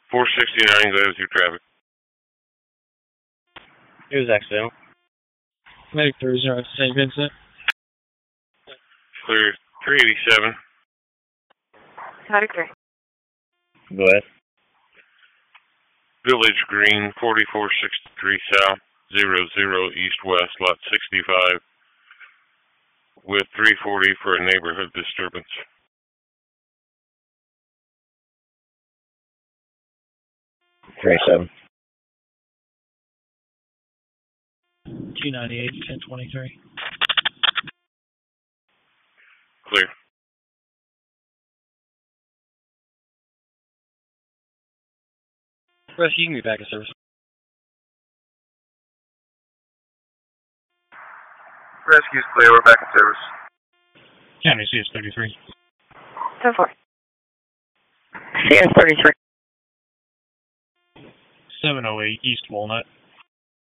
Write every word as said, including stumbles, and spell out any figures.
four sixty-nine, glad with your traffic. It was accidental. Medic three zero Saint Vincent. Clear three eighty-seven. Medic three. Go ahead. Village Green, forty-four sixty-three South, zero zero East West, lot sixty-five, with three forty for a neighborhood disturbance. three seven. two ninety-eight, ten twenty-three. Clear. Rescue, you can be back in service. Rescue's clear, we're back in service. County C S thirty-three. ten four. C S thirty-three. seven oh eight East Walnut.